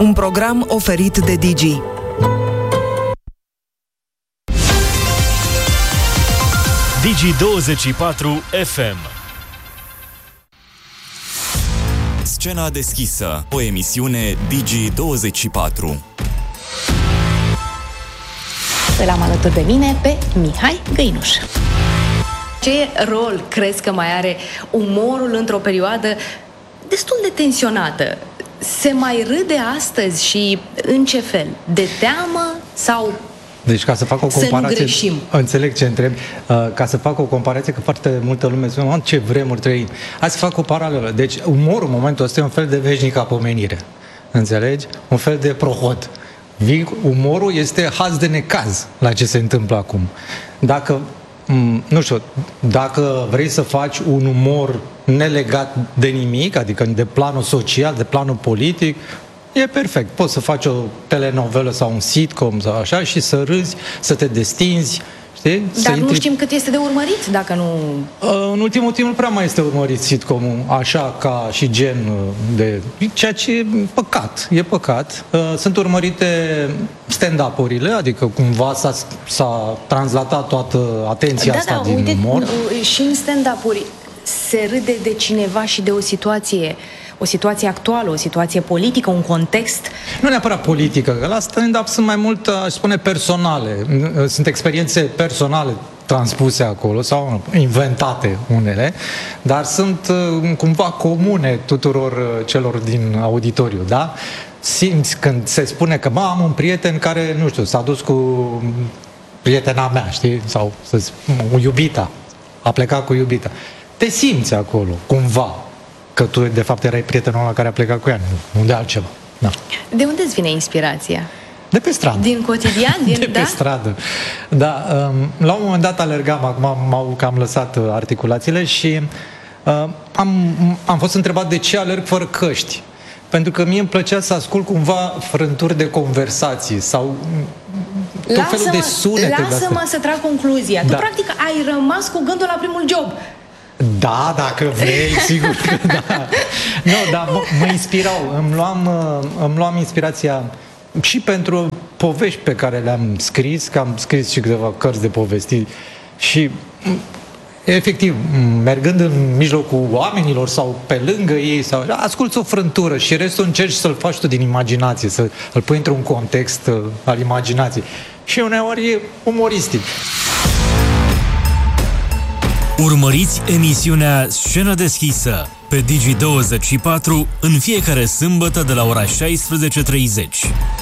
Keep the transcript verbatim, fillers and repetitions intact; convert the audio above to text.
un program oferit de Digi. Digi douăzeci și patru F M. Scena deschisă, o emisiune Digi douăzeci și patru. Îl am alături de mine pe Mihai Găinuș. Ce rol crezi că mai are umorul într-o perioadă destul de tensionată? Se mai râde astăzi și în ce fel? De teamă sau... Deci ca să fac o comparație, să nu înțeleg ce întreb, uh, ca să fac o comparație, că foarte multă lume spune, ce vremuri trăim. Hai să fac o paralelă. Deci umorul în momentul ăsta e un fel de veșnică apomenire. Înțelegi? Un fel de prohod. Umorul este haz de necaz la ce se întâmplă acum. Dacă, nu știu, dacă vrei să faci un umor nelegat de nimic, adică de planul social, de planul politic, e perfect. Poți să faci o telenovelă sau un sitcom sau așa și să râzi, să te destinzi, știi? Dar să nu intri... știm cât este de urmărit dacă nu... În ultimul timp nu prea mai este urmărit sitcomul așa ca și gen de... Ceea ce e păcat, e păcat. Sunt urmărite stand-up-urile, adică cumva s-a, s-a translatat toată atenția da, asta da, din uite, umor. Și în stand-up-uri se râde de cineva și de o situație... o situație actuală, o situație politică, un context? Nu neapărat politică, că la stand-up sunt mai mult, aș spune, personale. Sunt experiențe personale transpuse acolo sau inventate unele, dar sunt cumva comune tuturor celor din auditoriu, da? Simți când se spune că, mă, am un prieten care, nu știu, s-a dus cu prietena mea, știi? Sau să zic, iubita, a plecat cu iubita. Te simți acolo, cumva. Că tu, de fapt, erai prietenul ăla care a plecat cu ea, nu de altceva. Da. De unde îți vine inspirația? De pe stradă. Din cotidian? Din, de da? pe stradă. Da, um, la un moment dat alergam, acum m-au cam lăsat articulațiile și uh, am, am fost întrebat de ce alerg fără căști. Pentru că mie îmi plăcea să ascult cumva frânturi de conversații sau tot lasă-mă, felul de sunete. Lasă-mă să trag concluzia. Da. Tu, practic, ai rămas cu gândul la primul job. Da, dacă vrei, sigur că da. Nu, dar mă, mă inspirau, îmi luam, îmi luam inspirația și pentru povești pe care le-am scris, că am scris și câteva cărți de povesti și efectiv, mergând în mijlocul oamenilor sau pe lângă ei, sau asculți o frântură și restul încerci să-l faci tu din imaginație, să îl pui într-un context al imaginației. Și uneori e umoristic. Urmăriți emisiunea Scenă deschisă pe Digi douăzeci și patru în fiecare sâmbătă de la ora șaisprezece și treizeci.